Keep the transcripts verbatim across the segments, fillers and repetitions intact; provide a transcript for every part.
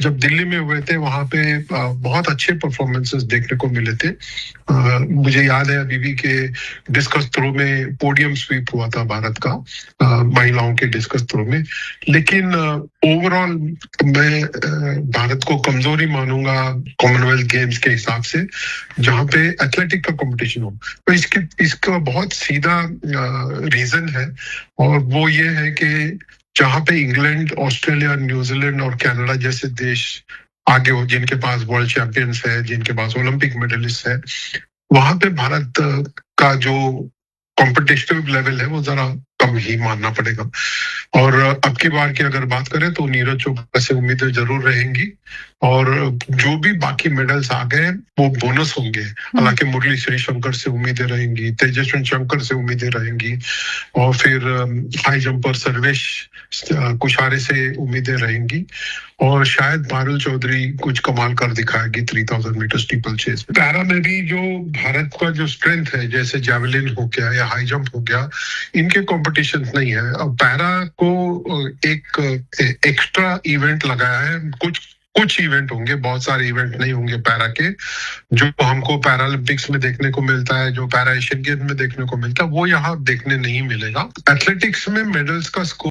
जब दिल्ली में हुए थे वहाँ पे बहुत अच्छे परफॉर्मेंसेस देखने को मिले थे। आ, मुझे याद है अभी भी कि डिस्कस थ्रो में पोडियम स्वीप हुआ था भारत का महिलाओं के डिस्कस थ्रो में। लेकिन ओवरऑल मैं आ, भारत को कमजोरी मानूंगा कॉमनवेल्थ गेम्स के हिसाब से, जहाँ पे एथलेटिक का कंपटीशन हो। तो इसके इसका बहुत सीधा रीजन है, और वो ये है कि जहाँ पे इंग्लैंड, ऑस्ट्रेलिया, न्यूजीलैंड और कनाडा जैसे देश आगे हो, जिनके पास वर्ल्ड चैंपियंस है, जिनके पास ओलंपिक मेडलिस्ट है, वहां पे भारत का जो कॉम्पिटिटिव लेवल है वो जरा कम ही मानना पड़ेगा। और अब की बार की अगर बात करें तो नीरज चोपड़ा से उम्मीदें जरूर रहेंगी, और जो भी बाकी मेडल्स आ गए वो बोनस होंगे। हालांकि मुरली श्रीशंकर से उम्मीदें रहेंगी, तेजस्वी शंकर से उम्मीदें रहेंगी, और फिर हाई जंपर सर्वेश कुशारे से उम्मीदें रहेंगी, और शायद पारुल चौधरी कुछ कमाल कर दिखाएगी three thousand metre steeple chess. Para में भी जो भारत का जो स्ट्रेंथ है, जैसे जैवलिन हो गया या हाई जंप हो गया, इनके कंपटीशन नहीं है। अब पैरा को एक एक्स्ट्रा इवेंट लगाया है, कुछ कुछ इवेंट होंगे, बहुत सारे इवेंट नहीं होंगे पैरा के, जो हमको पैरालंपिक्स में देखने को मिलता है, जो पैरा एशियन गेम्स में देखने को मिलता है, वो यहाँ देखने नहीं मिलेगा। एथलेटिक्स में मेडल्स का score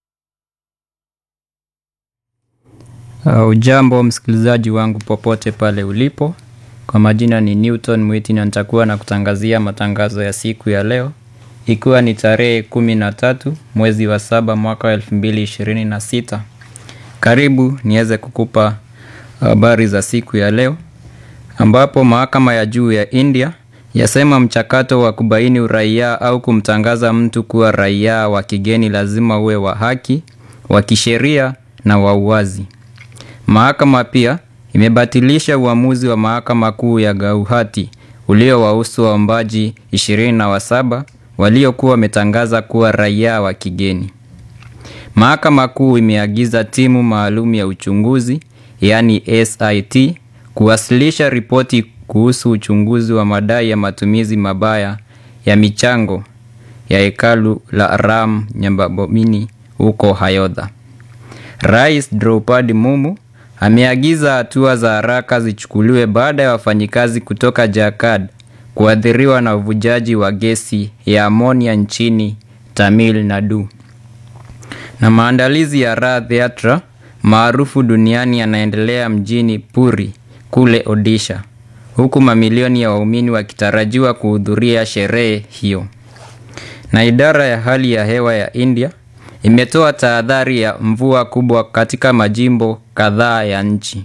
Uh, ujambo msikilizaji wangu popote pale ulipo. Kwa majina ni Newton Mwiti na nitakuwa na kutangazia matangazo ya siku ya leo, ikiwa ni tarehe kumi na tatu mwezi wa saba mwaka wa elfu mbili ishirini na sita. Karibu niweze kukupa habari za siku ya leo, ambapo mahakama ya juu ya India yasema mchakato wa kubaini uraia au kumtangaza mtu kuwa raia wa kigeni lazima uwe wa haki, wa kisheria na wa uwazi. Mahakama pia imebatilisha uamuzi wa mahakama kuu ya Guwahati uliowahusu waombaji ishirini na saba waliokuwa wametangaza kuwa raia wa kigeni. Mahakama kuu imeagiza timu maalum ya uchunguzi, yani S I T, kuwasilisha ripoti kuhusu uchunguzi wa madai ya matumizi mabaya ya michango ya hekalu la Ram Nyambabomini huko Ayodhya. Rais Draupadi Mumu ameagiza hatua za haraka zichukuliwe baada ya wafanyikazi kutoka Jharkhand kuathiriwa na uvujaji wa gesi ya amonia nchini Tamil Nadu. Na maandalizi ya Rath Yatra maarufu duniani yanaendelea mjini Puri kule Odisha, huku mamilioni ya waumini wakitarajiwa kuhudhuria sherehe hiyo. Na idara ya hali ya hewa ya India imetoa tahadhari ya mvua kubwa katika majimbo kadhaa ya nchi.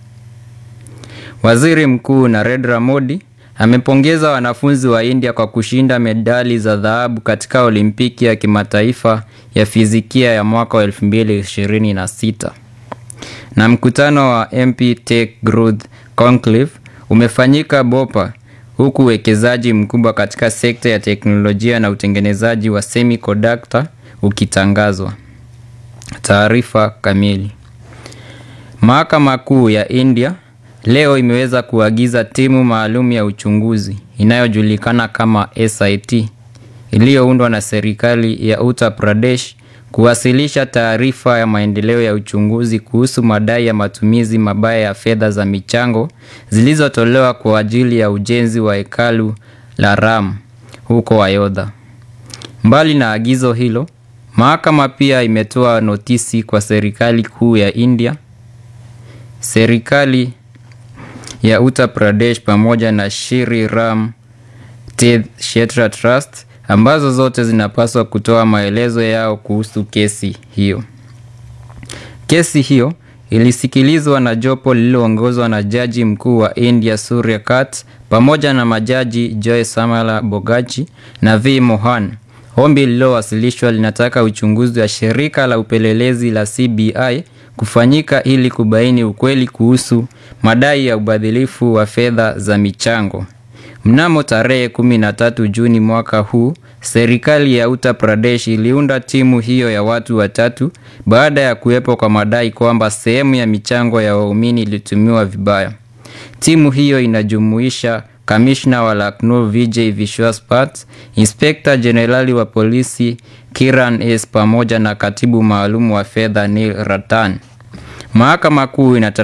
Waziri Mkuu Narendra Modi amepongeza wanafunzi wa India kwa kushinda medali za dhahabu katika Olimpiki ya kimataifa ya fizikia ya mwaka wa elfu mbili ishirini na sita. Na mkutano wa M P Tech Growth Conclave umefanyika Bhopal, huku uwekezaji mkubwa katika sekta ya teknolojia na utengenezaji wa semiconductor ukitangazwa. Taarifa kamili. Mahakama kuu ya India leo imeweza kuagiza timu maalum ya uchunguzi inayojulikana kama S I T iliyoundwa na serikali ya Uttar Pradesh kuwasilisha taarifa ya maendeleo ya uchunguzi kuhusu madai ya matumizi mabaya ya fedha za michango zilizotolewa kwa ajili ya ujenzi wa hekalu la Ram huko Ayodhya. Mbali na agizo hilo, mahakama pia imetoa notisi kwa serikali kuu ya India, serikali ya Uttar Pradesh pamoja na Shri Ram Tirth Kshetra Trust, ambazo zote zinapaswa kutoa maelezo yao kuhusu kesi hiyo. Kesi hiyo ilisikilizwa na jopo lililoongozwa na jaji mkuu wa India Surya Kant pamoja na majaji Joy Samala Bogachi na V Mohan. Ombi lililowasilishwa linataka uchunguzi wa shirika la upelelezi la C B I kufanyika ili kubaini ukweli kuhusu madai ya ubadhilifu wa fedha za michango. Mnamo tarehe kumi na tatu Juni mwaka huu, serikali ya Uttar Pradesh iliunda timu hiyo ya watu watatu baada ya kuwepo kwa madai kwamba sehemu ya michango ya waumini ilitumiwa vibaya. Timu hiyo inajumuisha Kamishna wa Lucknow Vijay Vishwas Pat, Inspector Generali wa polisi Kiran S pamoja na katibu maalumu wa fedha Neil Ratan. Mahakama kuu inata